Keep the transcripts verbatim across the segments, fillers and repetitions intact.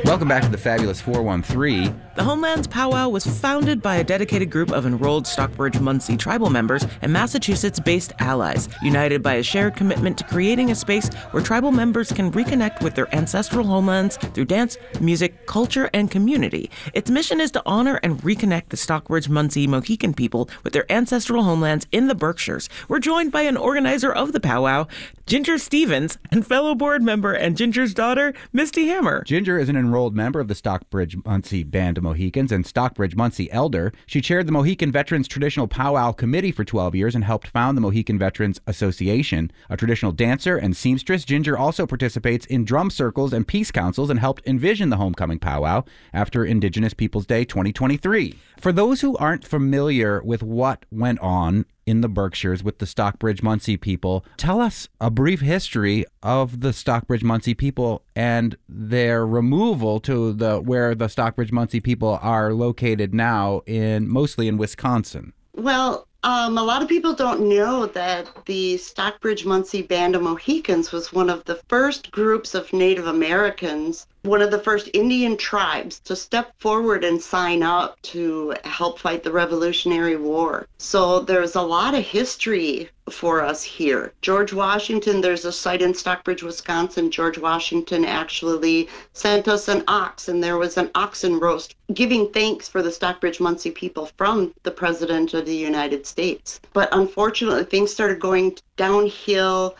Welcome back to the Fabulous four one three. The Homelands Powwow was founded by a dedicated group of enrolled Stockbridge-Munsee tribal members and Massachusetts-based allies, united by a shared commitment to creating a space where tribal members can reconnect with their ancestral homelands through dance, music, culture, and community. Its mission is to honor and reconnect the Stockbridge-Munsee Mohican people with their ancestral homelands in the Berkshires. We're joined by an organizer of the powwow, Ginger Stevens, and fellow board member and Ginger's daughter, Misty Hammer. Ginger is an enrolled member of the Stockbridge-Munsee Band of Mohicans and Stockbridge-Munsee Elder. She chaired the Mohican Veterans Traditional Powwow Committee for twelve years and helped found the Mohican Veterans Association. A traditional dancer and seamstress, Ginger also participates in drum circles and peace councils and helped envision the homecoming powwow after Indigenous Peoples Day twenty twenty-three. For those who aren't familiar with what went on in the Berkshires with the Stockbridge-Munsee people, tell us a brief history of the Stockbridge-Munsee people and their removal to the where the Stockbridge-Munsee people are located now, in mostly in Wisconsin. Well, um, a lot of people don't know that the Stockbridge-Munsee Band of Mohicans was one of the first groups of Native Americans, one of the first Indian tribes to step forward and sign up to help fight the Revolutionary War. So there's a lot of history for us here. George Washington, there's a site in Stockbridge, Wisconsin. George Washington actually sent us an ox, and there was an oxen roast giving thanks for the Stockbridge-Munsee people from the President of the United States. But unfortunately, things started going downhill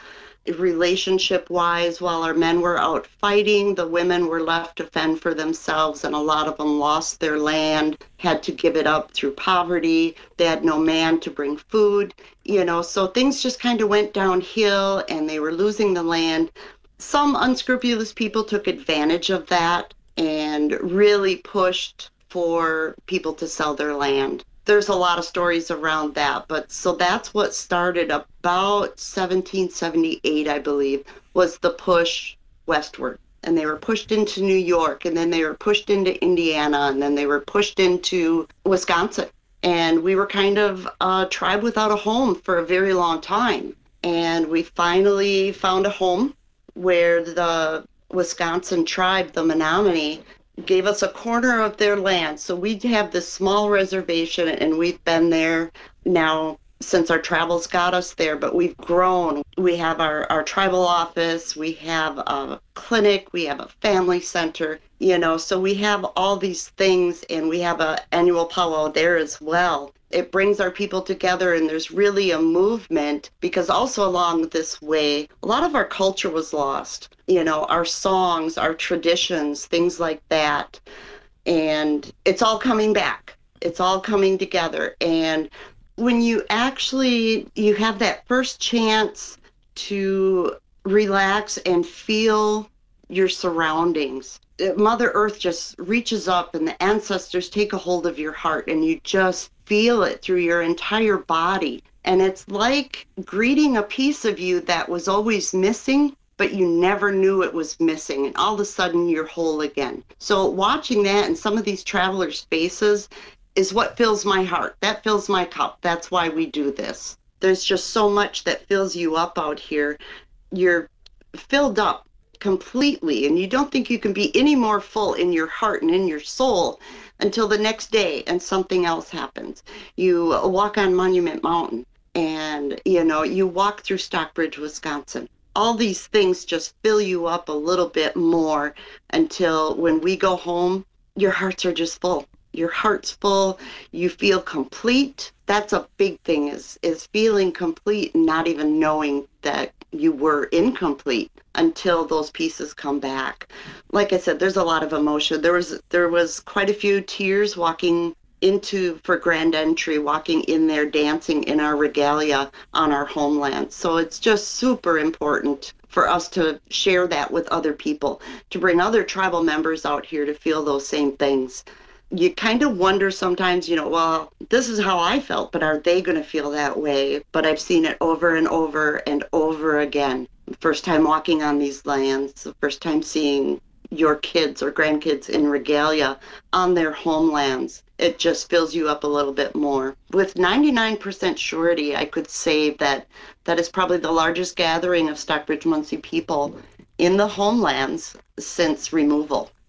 relationship-wise. While our men were out fighting, the women were left to fend for themselves, and a lot of them lost their land, had to give it up through poverty. They had no man to bring food, you know, so things just kind of went downhill, and they were losing the land. Some unscrupulous people took advantage of that and really pushed for people to sell their land. There's a lot of stories around that, but so that's what started about seventeen seventy-eight, I believe, was the push westward. And they were pushed into New York, and then they were pushed into Indiana, and then they were pushed into Wisconsin. And we were kind of a tribe without a home for a very long time. And we finally found a home where the Wisconsin tribe, the Menominee, gave us a corner of their land. So we have this small reservation, and we've been there now since our travels got us there, but we've grown. We have our, our tribal office, we have a clinic, we have a family center, you know, so we have all these things, and we have an annual powwow there as well. It brings our people together, and there's really a movement, because also along this way, a lot of our culture was lost. You know, our songs, our traditions, things like that. And it's all coming back. It's all coming together. And when you actually, you have that first chance to relax and feel your surroundings, Mother Earth just reaches up, and the ancestors take a hold of your heart, and you just feel it through your entire body. And it's like greeting a piece of you that was always missing, but you never knew it was missing, and all of a sudden you're whole again. So watching that in some of these travelers' faces is what fills my heart. That fills my cup. That's why we do this. There's just so much that fills you up out here. You're filled up completely, and you don't think you can be any more full in your heart and in your soul until the next day and something else happens. You walk on Monument Mountain, and you know, you walk through Stockbridge, Wisconsin. All these things just fill you up a little bit more until when we go home, your hearts are just full. Your heart's full, you feel complete. That's a big thing, is is feeling complete and not even knowing that you were incomplete until those pieces come back. Like I said, there's a lot of emotion. There was there was quite a few tears walking into for grand entry, walking in there, dancing in our regalia on our homeland. So it's just super important for us to share that with other people, to bring other tribal members out here to feel those same things. You kind of wonder sometimes, you know, well, this is how I felt, but are they going to feel that way? But I've seen it over and over and over again. First time walking on these lands, the first time seeing your kids or grandkids in regalia on their homelands, it just fills you up a little bit more. With ninety-nine percent surety, I could say that that is probably the largest gathering of Stockbridge-Munsee people in the homelands since removal.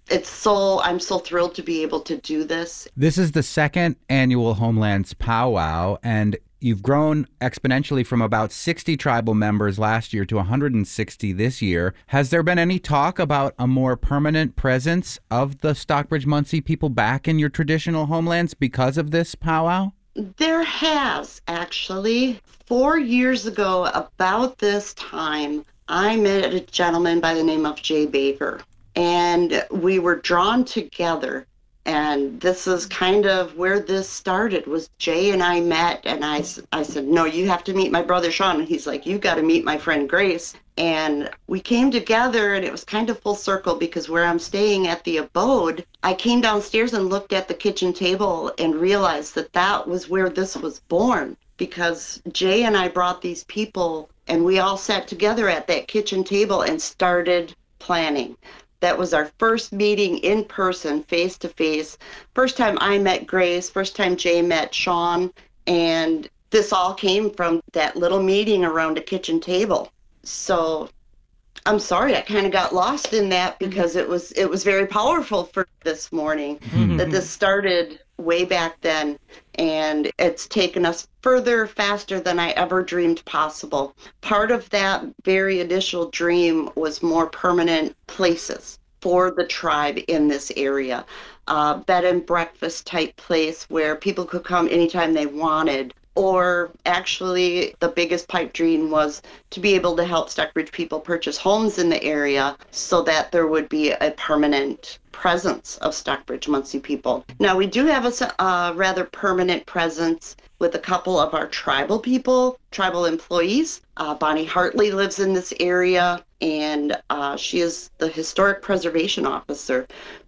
it's so, I'm so thrilled to be able to do this. This is the second annual Homelands Powwow, and you've grown exponentially from about sixty tribal members last year to one hundred sixty this year. Has there been any talk about a more permanent presence of the Stockbridge-Munsee people back in your traditional homelands because of this powwow? There has, actually. Four years ago, about this time, I met a gentleman by the name of Jay Baver, and we were drawn together. And this is kind of where this started, was Jay and I met, and I, I said, no, you have to meet my brother Sean. And he's like, you got to meet my friend Grace. And we came together, and it was kind of full circle, because where I'm staying at the abode, I came downstairs and looked at the kitchen table and realized that that was where this was born, because Jay and I brought these people, and we all sat together at that kitchen table and started planning. That was our first meeting in person, face to face. First time I met Grace, first time Jay met Sean, and this all came from that little meeting around a kitchen table. So I'm sorry, I kind of got lost in that, because it was it was very powerful for this morning, mm-hmm. that this started way back then, and it's taken us further, faster than I ever dreamed possible. Part of that very initial dream was more permanent places for the tribe in this area, uh, bed and breakfast type place where people could come anytime they wanted. Or actually, the biggest pipe dream was to be able to help Stockbridge people purchase homes in the area so that there would be a permanent presence of Stockbridge-Munsee people. Now, we do have a uh, rather permanent presence with a couple of our tribal people, tribal employees. Uh, Bonnie Hartley lives in this area, and uh, she is the historic preservation officer.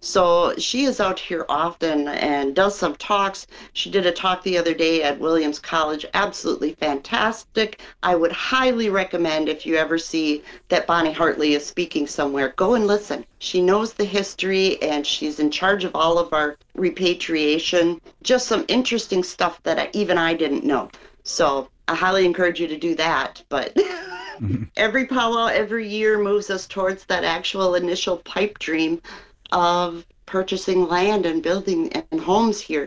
So she is out here often and does some talks. She did a talk the other day at Williams College, absolutely fantastic. I would highly recommend, if you ever see that Bonnie Hartley is speaking somewhere, go and listen. She knows the history, and she's in charge of all of our repatriation. Just some interesting stuff that I, even I didn't know. So I highly encourage you to do that. But mm-hmm. every powwow every year moves us towards that actual initial pipe dream of purchasing land and building and homes here.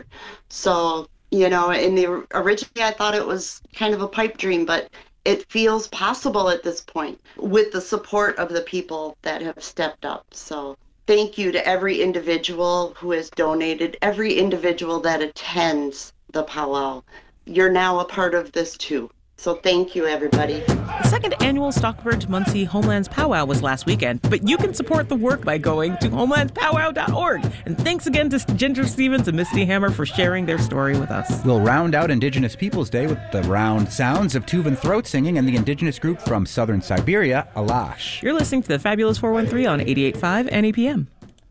So, you know, in the originally I thought it was kind of a pipe dream, but it feels possible at this point with the support of the people that have stepped up. So thank you to every individual who has donated, every individual that attends the powwow. You're now a part of this too. So thank you, everybody. The second annual Stockbridge-Munsee Homelands Powwow was last weekend, but you can support the work by going to homelands powwow dot org. And thanks again to Ginger Stevens and Misty Hammer for sharing their story with us. We'll round out Indigenous Peoples Day with the round sounds of Tuvan throat singing and the indigenous group from southern Siberia, Alash. You're listening to the Fabulous four one three on eighty-eight point five N E P M.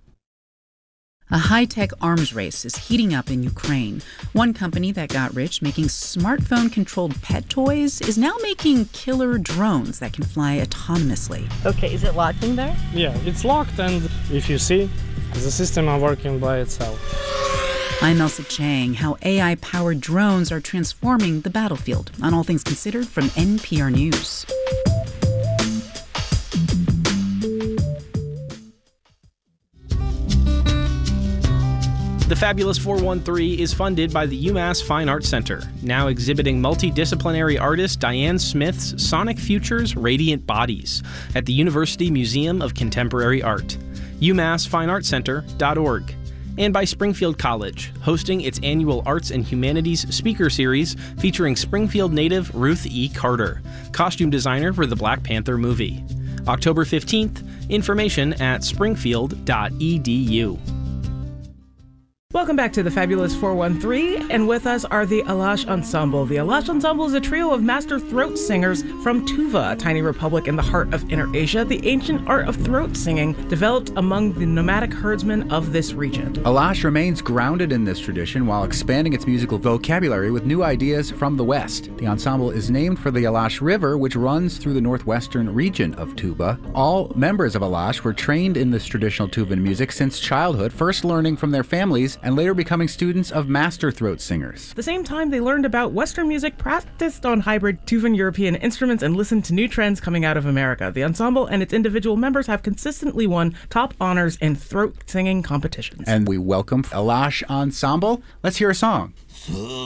A high-tech arms race is heating up in Ukraine. One company that got rich making smartphone-controlled pet toys is now making killer drones that can fly autonomously. Okay, is it locked in there? Yeah, it's locked, and if you see, the system is working by itself. I'm Elsa Chang. How A I-powered drones are transforming the battlefield on All Things Considered from N P R News. The Fabulous four one three is funded by the UMass Fine Arts Center, now exhibiting multidisciplinary artist Diane Smith's Sonic Futures Radiant Bodies at the University Museum of Contemporary Art, umass fine arts center dot org, and by Springfield College, hosting its annual Arts and Humanities speaker series featuring Springfield native Ruth E. Carter, costume designer for the Black Panther movie. October fifteenth, information at springfield dot e d u. Welcome back to the Fabulous four one three, and with us are the Alash Ensemble. The Alash Ensemble is a trio of master throat singers from Tuva, a tiny republic in the heart of Inner Asia. The ancient art of throat singing developed among the nomadic herdsmen of this region. Alash remains grounded in this tradition while expanding its musical vocabulary with new ideas from the West. The ensemble is named for the Alash River, which runs through the northwestern region of Tuva. All members of Alash were trained in this traditional Tuvan music since childhood, first learning from their families and later becoming students of master throat singers. At the same time, they learned about Western music practiced on hybrid Tuvan European instruments and listened to new trends coming out of America. The ensemble and its individual members have consistently won top honors in throat singing competitions. And we welcome Elash Ensemble. Let's hear a song.